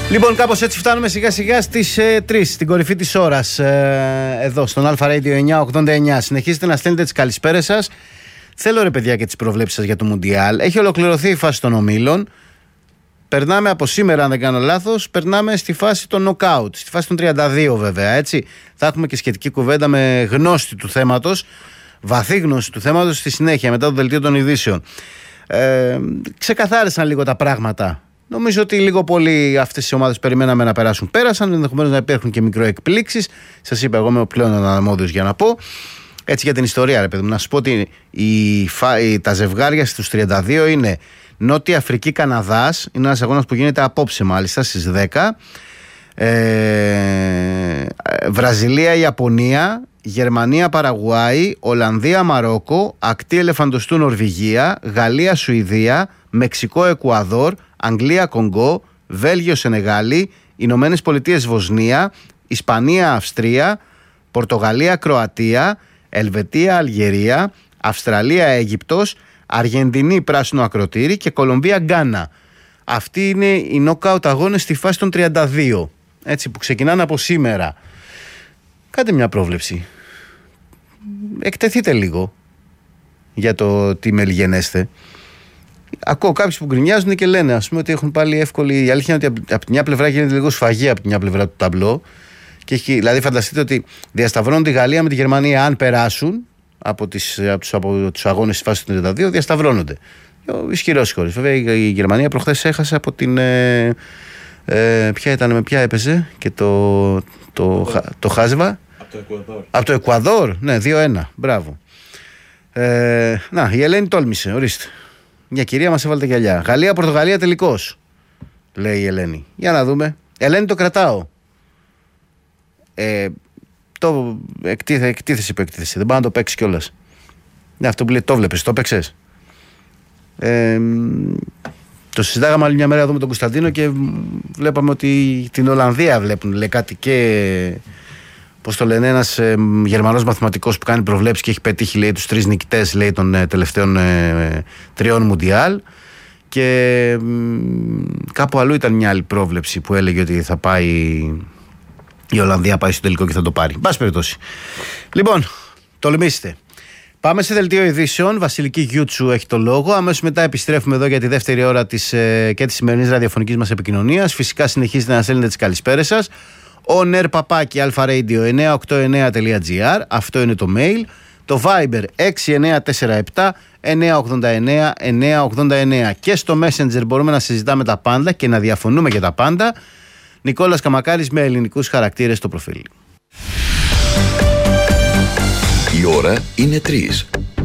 Λοιπόν, κάπως έτσι φτάνουμε σιγά σιγά στις 3, στην κορυφή της ώρας, εδώ στον Αλφα Radio 989. Συνεχίζετε να στέλνετε τις καλησπέρες σας. Θέλω ρε παιδιά και τις προβλέψεις σας για το Μουντιάλ. Έχει ολοκληρωθεί η φάση των ομίλων. Περνάμε από σήμερα, αν δεν κάνω λάθος, περνάμε στη φάση των νοκάουτ, στη φάση των 32 βέβαια, έτσι. Θα έχουμε και σχετική κουβέντα με γνώστη του θέματος, βαθύ γνώση του θέματος στη συνέχεια, μετά το δελτίο των ειδήσεων. Ξεκαθάρισαν λίγο τα πράγματα. Νομίζω ότι λίγο πολύ αυτές οι ομάδες περιμέναμε να περάσουν. Πέρασαν, ενδεχομένως να υπάρχουν και μικροεκπλήξεις. Σας είπα, εγώ είμαι ο πλέον αναμόδιος για να πω. Έτσι για την ιστορία, ρε παιδί μου. Να σας πω ότι τα ζευγάρια στους 32 είναι Νότια Αφρική Καναδάς. Είναι ένας αγώνας που γίνεται απόψε μάλιστα στις 10. Βραζιλία Ιαπωνία, Γερμανία Παραγουάη, Ολλανδία Μαρόκο, Ακτή Ελεφαντοστού Νορβηγία, Γαλλία Σουηδία, Μεξικό Εκουαδόρ, Αγγλία Κονγκό, Βέλγιο Σενεγάλη, Ηνωμένες Πολιτείες Βοσνία, Ισπανία Αυστρία, Πορτογαλία Κροατία, Ελβετία Αλγερία, Αυστραλία Αίγυπτος, Αργεντινή Πράσινο Ακροτήρι και Κολομβία Γκάνα. Αυτοί είναι οι νοκάουτ αγώνες στη φάση των 32, έτσι, που ξεκινάνε από σήμερα. Κάντε μια πρόβλεψη. Εκτεθείτε λίγο για το τι μελγενέστε. Ακούω κάποιους που γκρινιάζουν και λένε, ας πούμε, ότι έχουν πάλι εύκολη. Η αλήθεια είναι ότι από τη μια πλευρά γίνεται λίγο σφαγή από τη μια πλευρά του ταμπλό. Και δηλαδή, φανταστείτε ότι διασταυρώνονται η Γαλλία με τη Γερμανία. Αν περάσουν από τους αγώνες στη φάση του 32, διασταυρώνονται. Ισχυρός χώρος. Βέβαια, η Γερμανία προχθές έχασε από την. Ποια ήταν, με ποια έπαιζε και το χάσβα. Από το Εκουαδόρ. Ναι, 2-1. Μπράβο. Να, η Ελένη τόλμησε, ορίστε. Μια κυρία μας έβαλε τα γυαλιά. Γαλλία-Πορτογαλία τελικός, λέει η Ελένη. Για να δούμε. Ελένη, το κρατάω. Το εκτίθεση που εκτίθεση. Δεν πάει να το παίξει κιόλας. Ναι, αυτό που λέει, το βλέπεις, το παίξες. Το συζητάγαμε άλλη μια μέρα εδώ με τον Κωνσταντίνο και βλέπαμε ότι την Ολλανδία βλέπουν. Λέει κάτι και. Πώς το λένε, ένας Γερμανός μαθηματικός που κάνει προβλέψεις και έχει πετύχει, λέει, τους 3 νικητές, λέει, των τελευταίων 3 Μουντιάλ. Και κάπου αλλού ήταν μια άλλη πρόβλεψη που έλεγε ότι θα πάει η Ολλανδία, πάει στο τελικό και θα το πάρει. Μπας περιπτώσει. Λοιπόν, τολμήστε. Πάμε σε δελτίο ειδήσεων. Βασιλική Γιούτσου έχει το λόγο. Αμέσως μετά επιστρέφουμε εδώ για τη δεύτερη ώρα και της σημερινής ραδιοφωνικής μας επικοινωνίας. Φυσικά συνεχίζετε να στέλνετε τις καλησπέρες σας. oner@alpha-radio989.gr. Αυτό είναι το mail. Το Viber 6947 989 989. Και στο Messenger μπορούμε να συζητάμε τα πάντα και να διαφωνούμε για τα πάντα. Νικόλας Καμακάρης με ελληνικούς χαρακτήρες στο προφίλ. Η ώρα είναι 3.